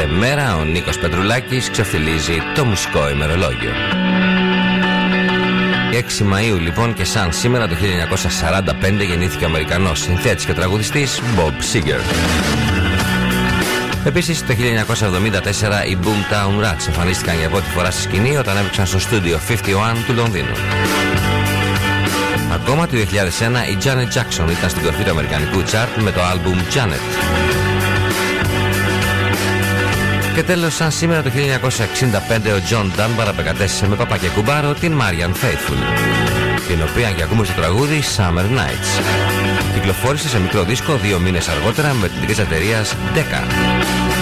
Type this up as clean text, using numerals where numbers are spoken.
κάθε μέρα ο Νίκος Πετρουλάκης ξεφτιλίζει το μουσικό ημερολόγιο. 6 Μαΐου λοιπόν και σαν σήμερα το 1945 γεννήθηκε ο Αμερικανός συνθέτης και τραγουδιστής Bob Seger. Επίσης το 1974 οι Boomtown Rats εμφανίστηκαν για πρώτη φορά στη σκηνή όταν έπαιξαν στο στούντιο 51 του Λονδίνου. Ακόμα το 2001 η Janet Jackson ήταν στην κορφή του αμερικανικού chart με το άλμπουμ Janet. Και τέλος, σαν σήμερα το 1965 ο John Dunbar απεκατέστησε με παπά και κουμπάρο την Marian Faithfull, την οποία και ακούμε στο τραγούδι Summer Nights. Κυκλοφόρησε σε μικρό δίσκο 2 μήνες αργότερα με την εταιρεία Decca.